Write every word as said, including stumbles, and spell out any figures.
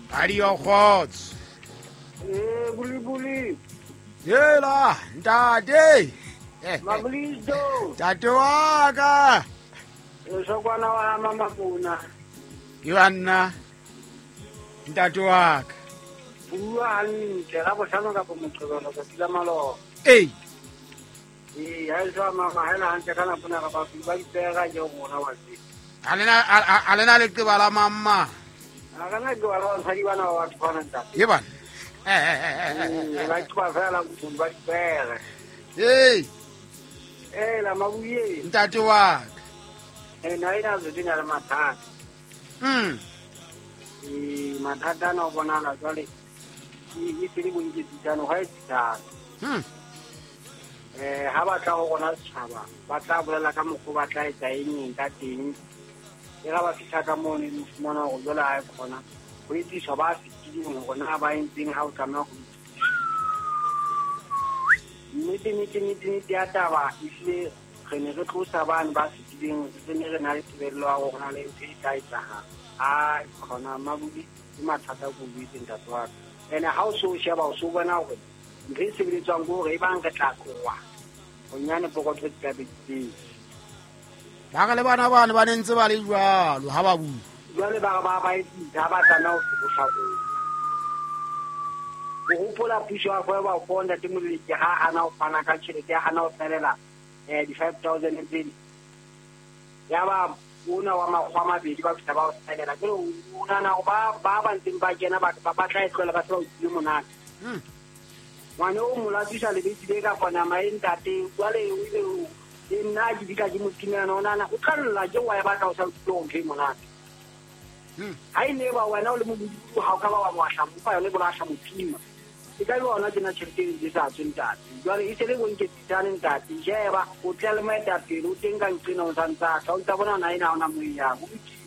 Radio Khots. Eh, buli-buli. Yela, ntate. Mabuliso. Ntate wa ka. Sokwana wa mama Puna. Ke wa nna. Ntate wa ka. Bua hantle ga botlhano ka bomotlholo ka tsila malo. Ei. Eh, ha isa mama hela hantle kana puna ka ba ba ipega je bona wa tsi. Alena alena le ke bala mamma. Akana go ara sa di bana wa tsana nta. Ye bana. Eh eh Eh, la twa fela go ba ipega. Ei. Eh, la mabuye. Ntate wa ka. Eh, na ina zo dina la mathata. Mm. Eh, mathata na bona la jwale. Ke ke le bonje ditano ha itsa. Mm. Eh, ha ba tla go gona tshaba ba tla bolela ka mokgo ba tla etsa eng ka teng e ga ba fitha ka mone le fumana go jola ha kgona go itiswa ba fitile mo gona ba entseng ha o tsamaya go nnete nnete nnete nnete ya taba isile re ne re tlosa bane ba fitileng re ne re na le tebello ya go gona le ntho e tla etsaga a kgona mabudi ke mathata go buitseng tatso wa ene ha o so sheba o so bona gore ntho e sebeletswang ko gore e bang re tla tloa onyane pokotlo tsa betse Ba ka le bana bana ba nentse ba le jwalo ha ba bua. jwale ba ba ba itse ha ba tsana o fokotsa go go hopola puso ya go ba fonda temoleke ha ana o fana ka tšhelete ya ana o tselela eh di five thousand tsedi ya ba una wa makgwa mabedi ba fitla ba o tselela ke una na ba ba ba ntseng ba kena ba ba tla etlola ka tsela o tsile monate Mm. ngwane o molatisa le betsile ka kgona maentate jwale o ile o e nna ke dika ke motimela onana o tlalla ke wa ya batla o sa tlo nke monate Mm. ha ile ba wena o le modudi ha o ka ba wa mohla mpa yone bona hla motima e ka bona ke na tšhelete e sa tsentata jwale e sele bonke tsane ntate jeba o tla le maetapele o tenga ntsena o santsa ka o tla bona na ina ona mo ya